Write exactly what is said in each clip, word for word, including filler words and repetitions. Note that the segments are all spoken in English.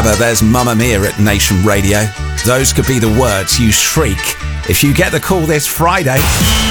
Remember, there's Mamma Mia at Nation Radio. Those could be the words you shriek if you get the call this Friday.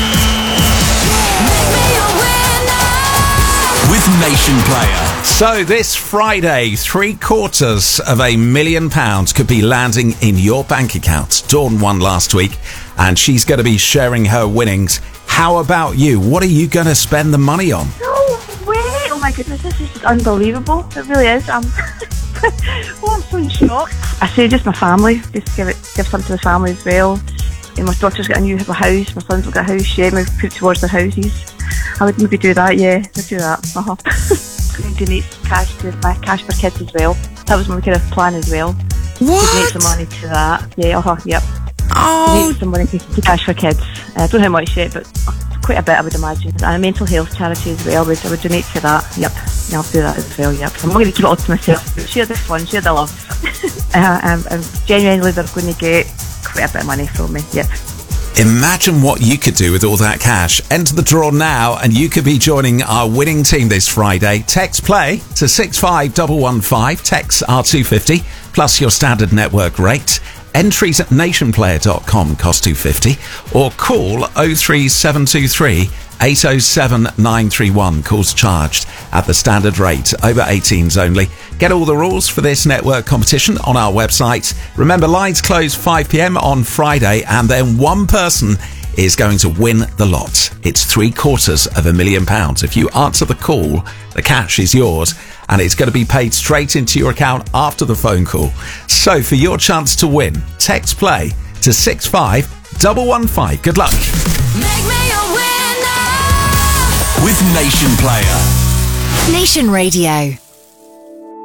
With Nation Player. So this Friday, three quarters of a million pounds could be landing in your bank account. Dawn won last week, and she's going to be sharing her winnings. How about you? What are you going to spend the money on? No way! Oh my goodness, this is just unbelievable. It really is. I'm, oh, I'm so in shock. I say just my family. Just give it, give something to the family as well. And my daughter's got a new house. My son's got a house. Yeah, maybe put towards their houses. I would maybe do that, yeah. I'd do that. Uh-huh. Donate cash to my Cash for Kids as well. That was my kind of plan as well. What? Donate some money to that. Yeah, uh-huh, yep. Oh. Donate some money to, to Cash for Kids. Uh, I don't know how much yet, but quite a bit, I would imagine. And a mental health charity as well. I would, I would donate to that. Yep. Yeah, I'll do that as well, yep. I'm not going to keep it all to myself. Share the fun, share the love. uh, I'm, I'm genuinely, they're going to get quite a bit of money from me, yep. Imagine what you could do with all that cash. Enter the draw now and you could be joining our winning team this Friday. Text play to six five one one five. Text R two fifty plus your standard network rate. Entries at nationplayer dot com cost two fifty, or call oh three seven two three eight oh seven nine three one. Calls charged at the standard rate. Over eighteens only. Get all the rules for this network competition on our website. Remember, lines close five p.m. on Friday, and then one person is going to win the lot. It's three quarters of a million pounds. If you answer the call, the cash is yours, and it's going to be paid straight into your account after the phone call. So for your chance to win, text play to six five one one five. Good luck. Make me a winner with Nation Player. Nation Radio.